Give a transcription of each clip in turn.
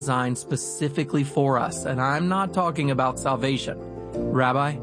designed specifically for us, and I'm not talking about salvation. Rabbi?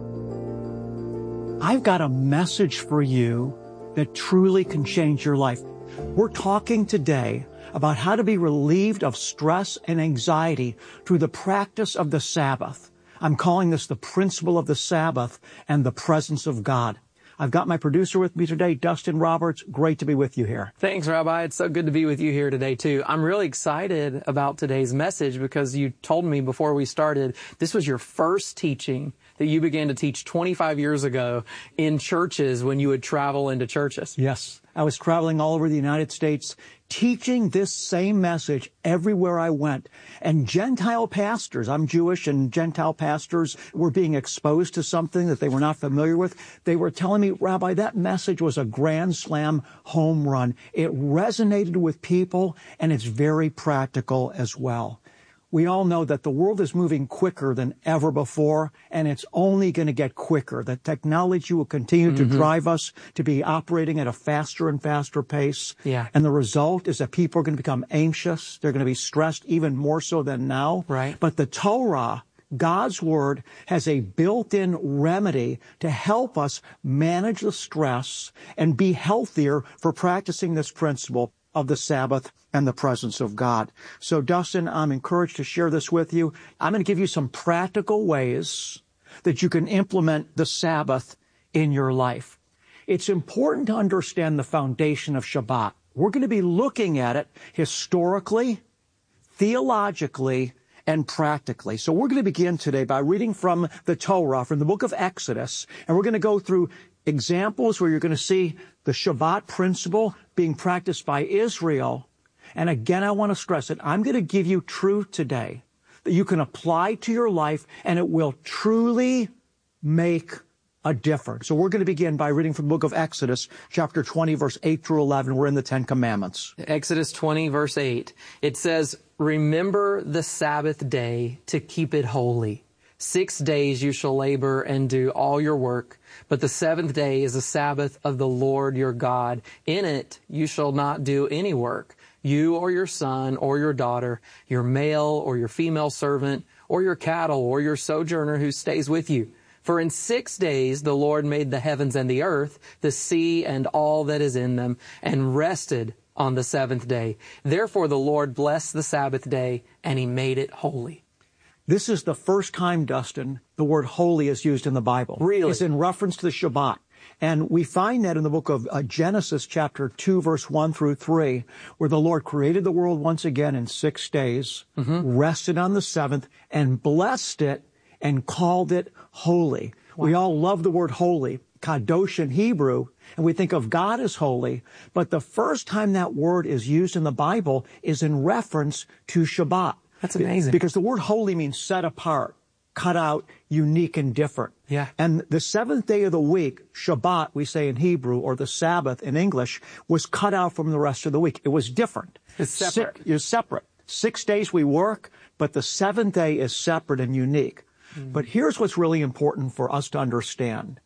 I've got a message for you that truly can change your life. We're talking today about how to be relieved of stress and anxiety through the practice of the Sabbath. I'm calling this the principle of the Sabbath and the presence of God. I've got my producer with me today, Dustin Roberts. Great to be with you here. Thanks, Rabbi. It's so good to be with you here today, too. I'm really excited about today's message because you told me before we started this was your first teaching that you began to teach 25 years ago in churches when you would travel into churches. Yes. I was traveling all over the United States, teaching this same message everywhere I went. And Gentile pastors, I'm Jewish, and Gentile pastors were being exposed to something that they were not familiar with. They were telling me, Rabbi, that message was a grand slam home run. It resonated with people, and it's very practical as well. We all know that the world is moving quicker than ever before, and it's only going to get quicker. The technology will continue to drive us to be operating at a faster and faster pace. Yeah. And the result is that people are going to become anxious. They're going to be stressed even more so than now. Right. But the Torah, God's Word, has a built-in remedy to help us manage the stress and be healthier for practicing this principle of the Sabbath and the presence of God. So, Dustin, I'm encouraged to share this with you. I'm going to give you some practical ways that you can implement the Sabbath in your life. It's important to understand the foundation of Shabbat. We're going to be looking at it historically, theologically, and practically. So we're going to begin today by reading from the Torah, from the book of Exodus, and we're going to go through examples where you're going to see the Shabbat principle being practiced by Israel. And again, I want to stress it. I'm going to give you truth today that you can apply to your life, and it will truly make a difference. So we're going to begin by reading from the book of Exodus, chapter 20, verse 8 through 11. We're in the Ten Commandments. Exodus 20, verse 8. It says, "Remember the Sabbath day to keep it holy. 6 days you shall labor and do all your work, but the seventh day is a Sabbath of the Lord your God. In it you shall not do any work, you or your son or your daughter, your male or your female servant, or your cattle or your sojourner who stays with you. For in 6 days the Lord made the heavens and the earth, the sea and all that is in them, and rested on the seventh day. Therefore the Lord blessed the Sabbath day, and he made it holy." This is the first time, Dustin, the word holy is used in the Bible. Really? It's in reference to the Shabbat. And we find that in the book of Genesis chapter 2, verse 1 through 3, where the Lord created the world once again in 6 days, rested on the seventh, and blessed it and called it holy. Wow. We all love the word holy, kadosh in Hebrew, and we think of God as holy. But the first time that word is used in the Bible is in reference to Shabbat. That's amazing. Because the word holy means set apart, cut out, unique and different. Yeah. And the seventh day of the week, Shabbat, we say in Hebrew, or the Sabbath in English, was cut out from the rest of the week. It was different. It's separate. It's separate. 6 days we work, but the seventh day is separate and unique. But here's what's really important for us to understand.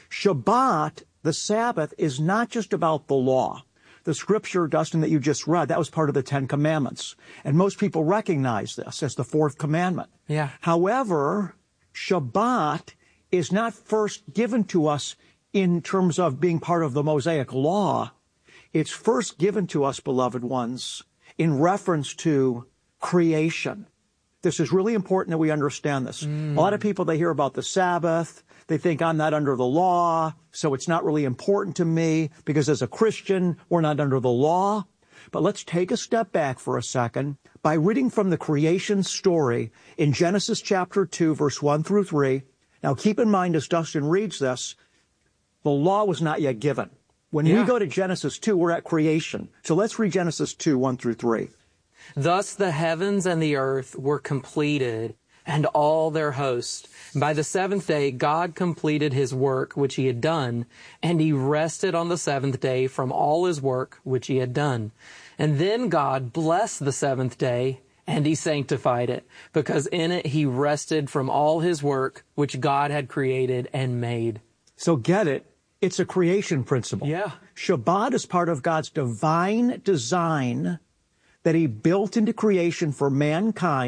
Shabbat, the Sabbath, is not just about the law. The scripture, Dustin, that you just read, that was part of the Ten Commandments. And most people recognize this as the fourth commandment. Yeah. However, Shabbat is not first given to us in terms of being part of the Mosaic law. It's first given to us, beloved ones, in reference to creation. This is really important that we understand this. A lot of people, they hear about the Sabbath. They think I'm not under the law, so it's not really important to me because as a Christian, we're not under the law. But let's take a step back for a second by reading from the creation story in Genesis chapter 2, verse 1 through 3. Now, keep in mind as Dustin reads this, the law was not yet given. When we go to Genesis 2, we're at creation. So let's read Genesis 2, 1 through 3. "Thus the heavens and the earth were completed, and all their host. By the seventh day God completed his work which he had done, and he rested on the seventh day from all his work which he had done. And then God blessed the seventh day, and he sanctified it, because in it he rested from all his work which God had created and made." So get it. It's a creation principle. Yeah. Shabbat is part of God's divine design that he built into creation for mankind